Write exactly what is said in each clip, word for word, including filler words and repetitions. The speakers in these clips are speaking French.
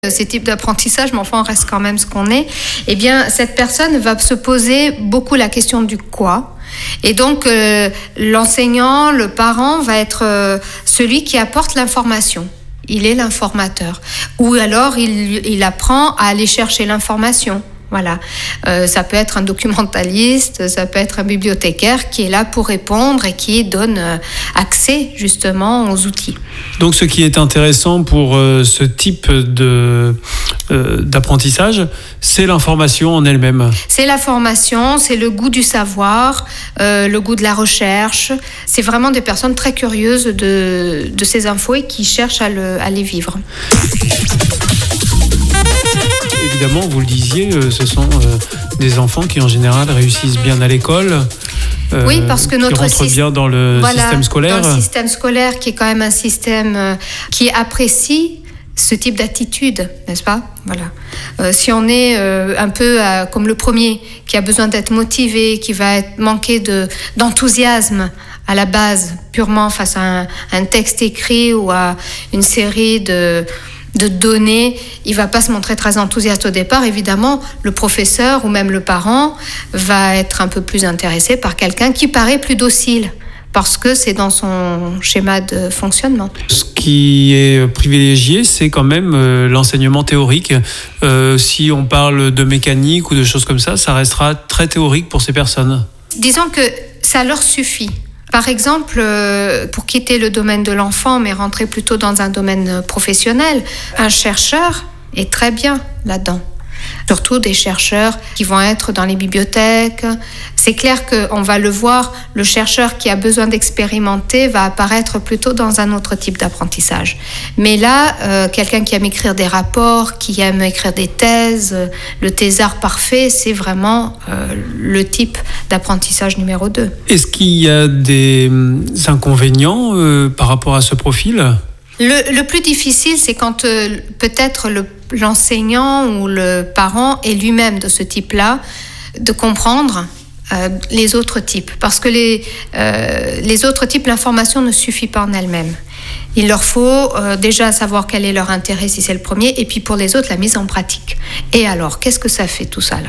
Ces types d'apprentissage, mais enfin on reste quand même ce qu'on est, eh bien cette personne va se poser beaucoup la question du quoi. Et donc euh, l'enseignant, le parent va être euh, celui qui apporte l'information. Il est l'informateur. Ou alors il, il apprend à aller chercher l'information. Voilà, euh, ça peut être un documentaliste, ça peut être un bibliothécaire qui est là pour répondre et qui donne euh, accès justement aux outils. Donc ce qui est intéressant pour euh, ce type de, euh, d'apprentissage, c'est l'information en elle-même. C'est la formation, c'est le goût du savoir, euh, le goût de la recherche. C'est vraiment des personnes très curieuses de, de ces infos et qui cherchent à, le, à les vivre. Évidemment, vous le disiez, ce sont des enfants qui en général réussissent bien à l'école. Euh, oui, parce que notre système, bien dans le voilà, système scolaire. Dans le système scolaire, qui est quand même un système euh, qui apprécie ce type d'attitude, n'est-ce pas ? Voilà. Euh, si on est euh, un peu euh, comme le premier, qui a besoin d'être motivé, qui va être manqué de d'enthousiasme à la base, purement face à un, un texte écrit ou à une série de de données, il va pas se montrer très enthousiaste au départ. Évidemment, le professeur ou même le parent va être un peu plus intéressé par quelqu'un qui paraît plus docile, parce que c'est dans son schéma de fonctionnement. Ce qui est privilégié, c'est quand même euh, l'enseignement théorique. Euh, si on parle de mécanique ou de choses comme ça, ça restera très théorique pour ces personnes. Disons que ça leur suffit. Par exemple, pour quitter le domaine de l'enfant, mais rentrer plutôt dans un domaine professionnel, un chercheur est très bien là-dedans. Surtout des chercheurs qui vont être dans les bibliothèques. C'est clair qu'on va le voir, le chercheur qui a besoin d'expérimenter va apparaître plutôt dans un autre type d'apprentissage. Mais là, euh, quelqu'un qui aime écrire des rapports, qui aime écrire des thèses, le thésard parfait, c'est vraiment euh, le type d'apprentissage numéro deux. Est-ce qu'il y a des inconvénients euh, par rapport à ce profil ? Le, le plus difficile, c'est quand euh, peut-être le, l'enseignant ou le parent est lui-même de ce type-là, de comprendre euh, les autres types. Parce que les, euh, les autres types, l'information ne suffit pas en elle-même. Il leur faut euh, déjà savoir quel est leur intérêt si c'est le premier, et puis pour les autres, la mise en pratique. Et alors, qu'est-ce que ça fait tout ça là ?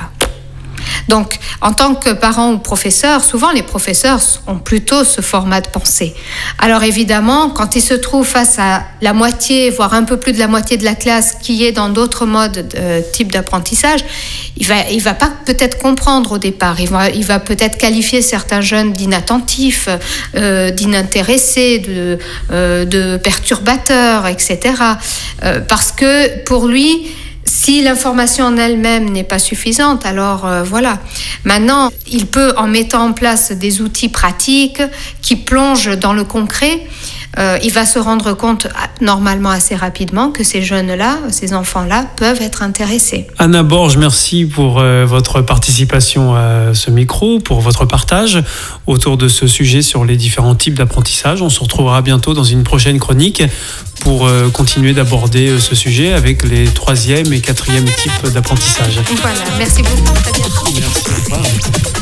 Donc, en tant que parent ou professeur, souvent les professeurs ont plutôt ce format de pensée. Alors évidemment, quand ils se trouvent face à la moitié, voire un peu plus de la moitié de la classe qui est dans d'autres modes de type d'apprentissage, il va, il va pas peut-être comprendre au départ. Il va, il va peut-être qualifier certains jeunes d'inattentifs, euh, d'inintéressés, de, euh, de perturbateurs, et cetera. Euh, parce que pour lui, si l'information en elle-même n'est pas suffisante, alors euh, voilà. Maintenant, il peut, en mettant en place des outils pratiques qui plongent dans le concret, euh, il va se rendre compte normalement assez rapidement que ces jeunes-là, ces enfants-là, peuvent être intéressés. Anna Borges, merci pour euh, votre participation à ce micro, pour votre partage autour de ce sujet sur les différents types d'apprentissage. On se retrouvera bientôt dans une prochaine chronique pour euh, continuer d'aborder euh, ce sujet avec les troisième et quatrième types d'apprentissage. Voilà, merci beaucoup. Très bien. Merci. Au revoir.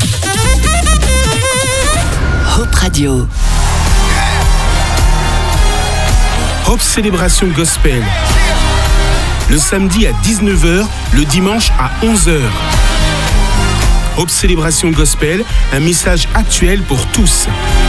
Hope Radio. Hope Célébration Gospel. Le samedi à dix-neuf heures, le dimanche à onze heures. Hope Célébration Gospel, un message actuel pour tous.